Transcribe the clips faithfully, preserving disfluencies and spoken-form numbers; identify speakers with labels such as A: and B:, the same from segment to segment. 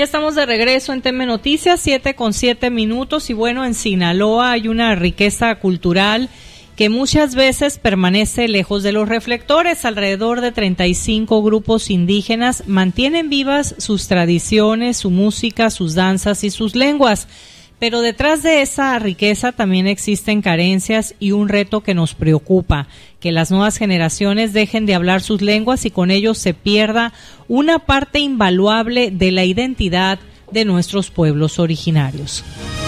A: Ya estamos de regreso en T M Noticias, siete con siete minutos, y bueno, en Sinaloa hay una riqueza cultural que muchas veces permanece lejos de los reflectores. Alrededor de treinta y cinco grupos indígenas mantienen vivas sus tradiciones, su música, sus danzas y sus lenguas. Pero detrás de esa riqueza también existen carencias y un reto que nos preocupa, que las nuevas generaciones dejen de hablar sus lenguas y con ello se pierda una parte invaluable de la identidad de nuestros pueblos originarios.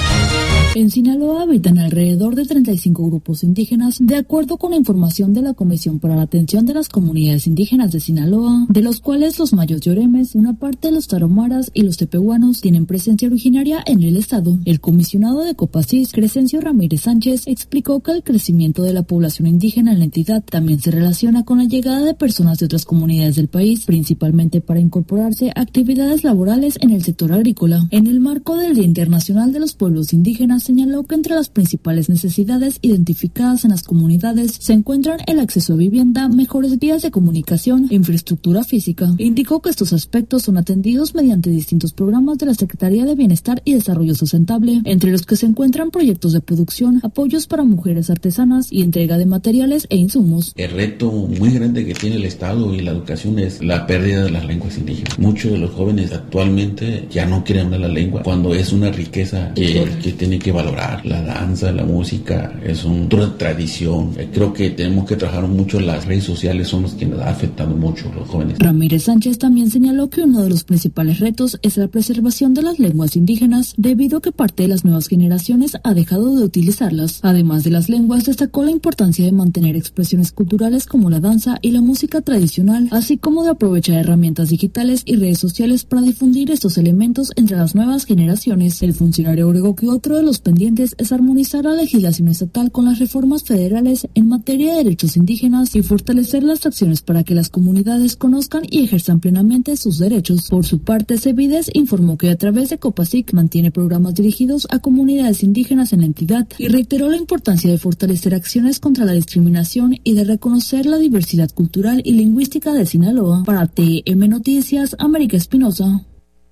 B: En Sinaloa habitan alrededor de treinta y cinco grupos indígenas, de acuerdo con la información de la Comisión para la Atención de las Comunidades Indígenas de Sinaloa, de los cuales los mayos yoremes, una parte de los tarahumaras y los tepehuanos tienen presencia originaria en el estado. El comisionado de Copasís, Crescencio Ramírez Sánchez, explicó que el crecimiento de la población indígena en la entidad también se relaciona con la llegada de personas de otras comunidades del país, principalmente para incorporarse a actividades laborales en el sector agrícola. En el marco del Día Internacional de los Pueblos Indígenas, señaló que entre las principales necesidades identificadas en las comunidades se encuentran el acceso a vivienda, mejores vías de comunicación e infraestructura física. Indicó que estos aspectos son atendidos mediante distintos programas de la Secretaría de Bienestar y Desarrollo Sustentable, entre los que se encuentran proyectos de producción, apoyos para mujeres artesanas y entrega de materiales e insumos.
C: El reto muy grande que tiene el Estado y la educación es la pérdida de las lenguas indígenas. Muchos de los jóvenes actualmente ya no quieren hablar la lengua cuando es una riqueza que, que tiene que valorar. La danza, la música, es una tradición. Creo que tenemos que trabajar mucho. Las redes sociales son los que nos han afectado mucho a los jóvenes.
B: Ramírez Sánchez también señaló que uno de los principales retos es la preservación de las lenguas indígenas, debido a que parte de las nuevas generaciones ha dejado de utilizarlas. Además de las lenguas, destacó la importancia de mantener expresiones culturales como la danza y la música tradicional, así como de aprovechar herramientas digitales y redes sociales para difundir estos elementos entre las nuevas generaciones. El funcionario agregó que otro de los pendientes es armonizar la legislación estatal con las reformas federales en materia de derechos indígenas y fortalecer las acciones para que las comunidades conozcan y ejerzan plenamente sus derechos. Por su parte, Cevides informó que a través de Copasic mantiene programas dirigidos a comunidades indígenas en la entidad y reiteró la importancia de fortalecer acciones contra la discriminación y de reconocer la diversidad cultural y lingüística de Sinaloa. Para T M Noticias, América Espinosa.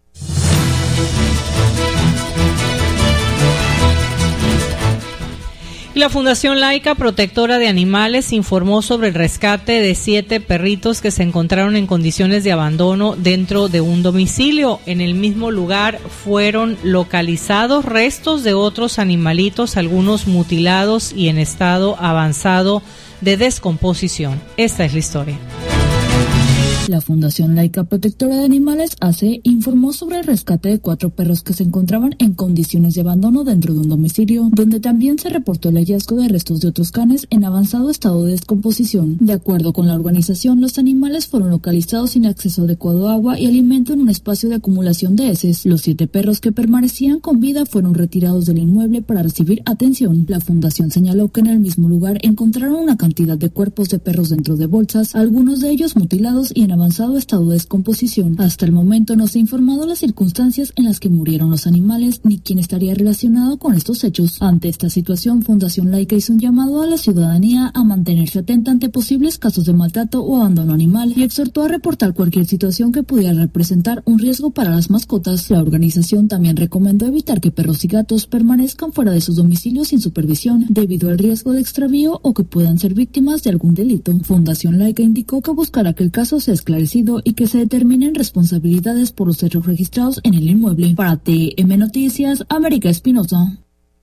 A: La Fundación Laica Protectora de Animales informó sobre el rescate de siete perritos que se encontraron en condiciones de abandono dentro de un domicilio. En el mismo lugar fueron localizados restos de otros animalitos, algunos mutilados y en estado avanzado de descomposición. Esta es la historia.
B: La Fundación Laica Protectora de Animales, A C E, informó sobre el rescate de cuatro perros que se encontraban en condiciones de abandono dentro de un domicilio, donde también se reportó el hallazgo de restos de otros canes en avanzado estado de descomposición. De acuerdo con la organización, los animales fueron localizados sin acceso adecuado a agua y alimento en un espacio de acumulación de heces. Los siete perros que permanecían con vida fueron retirados del inmueble para recibir atención. La fundación señaló que en el mismo lugar encontraron una cantidad de cuerpos de perros dentro de bolsas, algunos de ellos mutilados y en avanzado estado de descomposición. Hasta el momento no se ha informado las circunstancias en las que murieron los animales ni quién estaría relacionado con estos hechos. Ante esta situación, Fundación Laica hizo un llamado a la ciudadanía a mantenerse atenta ante posibles casos de maltrato o abandono animal y exhortó a reportar cualquier situación que pudiera representar un riesgo para las mascotas. La organización también recomendó evitar que perros y gatos permanezcan fuera de sus domicilios sin supervisión debido al riesgo de extravío o que puedan ser víctimas de algún delito. Fundación Laica indicó que buscará que el caso sea esclarecido y que se determinen responsabilidades por los hechos registrados en el inmueble. Para T M Noticias, América Espinosa.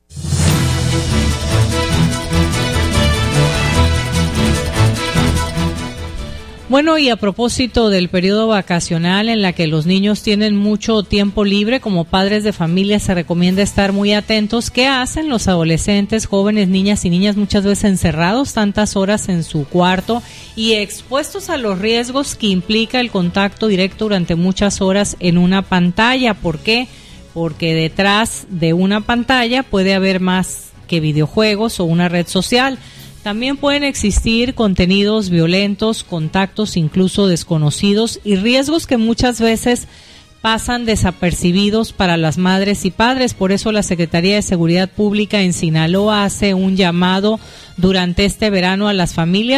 A: Bueno, y a propósito del periodo vacacional en la que los niños tienen mucho tiempo libre, como padres de familia se recomienda estar muy atentos. ¿Qué hacen los adolescentes, jóvenes, niñas y niñas muchas veces encerrados tantas horas en su cuarto y expuestos a los riesgos que implica el contacto directo durante muchas horas en una pantalla? ¿Por qué? Porque detrás de una pantalla puede haber más que videojuegos o una red social. También pueden existir contenidos violentos, contactos incluso desconocidos y riesgos que muchas veces pasan desapercibidos para las madres y padres. Por eso la Secretaría de Seguridad Pública en Sinaloa hace un llamado durante este verano a las familias